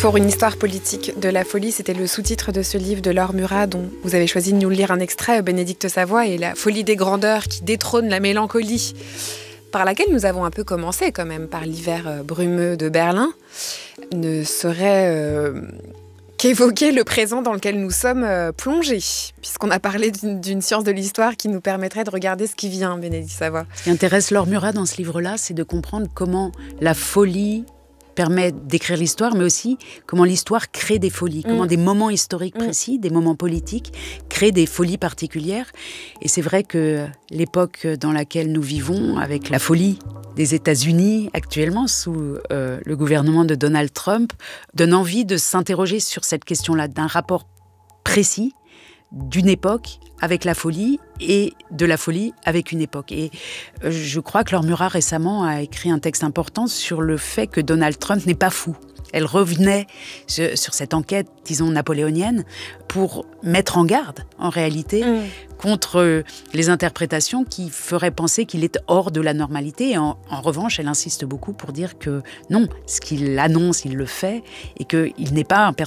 Pour une histoire politique de la folie, c'était le sous-titre de ce livre de Laure Murat dont vous avez choisi de nous lire un extrait, Bénédicte Savoie et la folie des grandeurs qui détrône la mélancolie, par laquelle nous avons un peu commencé quand même, par l'hiver brumeux de Berlin, ne serait qu'évoquer le présent dans lequel nous sommes plongés, puisqu'on a parlé d'une science de l'histoire qui nous permettrait de regarder ce qui vient, Bénédicte Savoie. Ce qui intéresse Laure Murat dans ce livre-là, c'est de comprendre comment la folie permet d'écrire l'histoire, mais aussi comment l'histoire crée des folies, comment des moments historiques précis, des moments politiques, créent des folies particulières. Et c'est vrai que l'époque dans laquelle nous vivons, avec la folie des États-Unis actuellement, sous le gouvernement de Donald Trump, donne envie de s'interroger sur cette question-là, d'un rapport précis d'une époque avec la folie et de la folie avec une époque. Et je crois que Laure Murat récemment a écrit un texte important sur le fait que Donald Trump n'est pas fou. Elle revenait sur cette enquête, disons, napoléonienne, pour mettre en garde, en réalité, contre les interprétations qui feraient penser qu'il est hors de la normalité. Et en revanche, elle insiste beaucoup pour dire que non, ce qu'il annonce, il le fait, et qu'il n'est pas un personnage